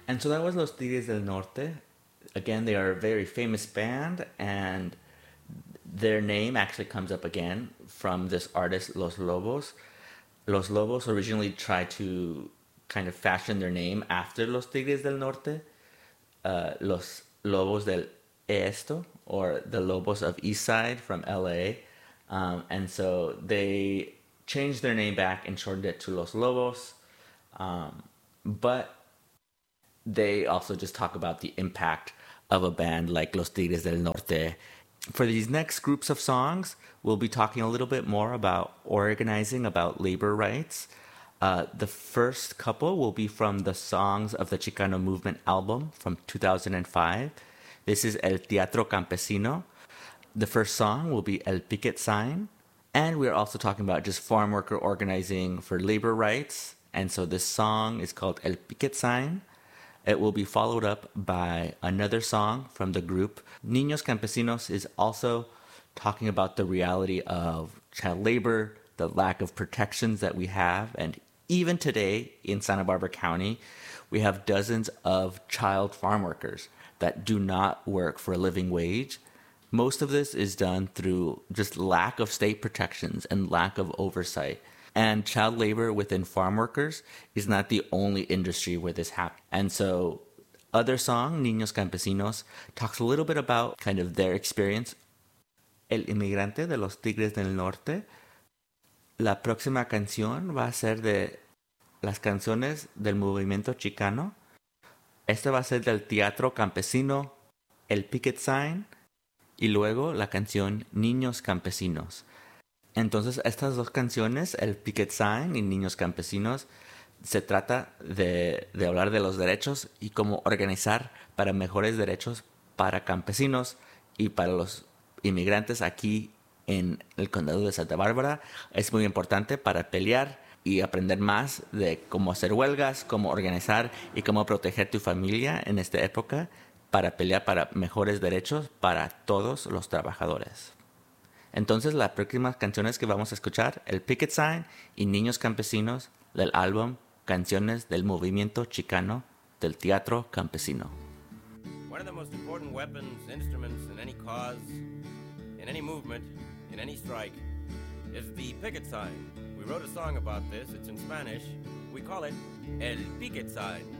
And so that was Los Tigres del Norte. Again, they are a very famous band, and their name actually comes up again from this artist, Los Lobos. Los Lobos originally tried to kind of fashion their name after Los Tigres del Norte, Los Lobos del Esto, or the Lobos of East Side from LA. And so they changed their name back and shortened it to Los Lobos. But they also just talk about the impact of a band like Los Tigres del Norte. For these next groups of songs, we'll be talking a little bit more about organizing, about labor rights. The first couple will be from the Songs of the Chicano Movement album from 2005. This is El Teatro Campesino. The first song will be El Picket Sign. And we're also talking about just farm worker organizing for labor rights. And so this song is called El Picket Sign. It will be followed up by another song from the group. Niños Campesinos is also talking about the reality of child labor, the lack of protections that we have. And even today in Santa Barbara County, we have dozens of child farm workers that do not work for a living wage. Most of this is done through just lack of state protections and lack of oversight. And child labor within farm workers is not the only industry where this happens. And so other song, Niños Campesinos, talks a little bit about kind of their experience. El Inmigrante de los Tigres del Norte. La próxima canción va a ser de las canciones del movimiento chicano. Esta va a ser del Teatro Campesino, El Picket Sign, y luego la canción Niños Campesinos. Entonces, estas dos canciones, El Picket Sign y Niños Campesinos, se trata de hablar de los derechos y cómo organizar para mejores derechos para campesinos y para los inmigrantes aquí en el condado de Santa Bárbara. Es muy importante para pelear y aprender más de cómo hacer huelgas, cómo organizar y cómo proteger tu familia en esta época para pelear para mejores derechos para todos los trabajadores. Entonces, las próximas canciones que vamos a escuchar, El Picket Sign y Niños Campesinos, del álbum Canciones del Movimiento Chicano del Teatro Campesino. One of the most important weapons, instruments in any cause, in any movement, in any strike, is the picket sign. We wrote a song about this. It's in Spanish. We call it El Picket Sign.